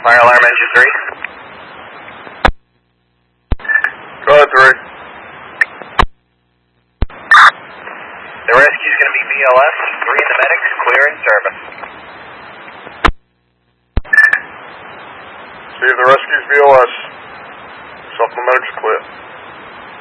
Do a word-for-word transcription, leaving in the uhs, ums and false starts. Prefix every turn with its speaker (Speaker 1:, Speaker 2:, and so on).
Speaker 1: Fire alarm engine three.
Speaker 2: Go ahead, three.
Speaker 1: The rescue's going to be B L S. Three of the medics clear in service.
Speaker 2: See if the rescue's B L S. Supplement's clear.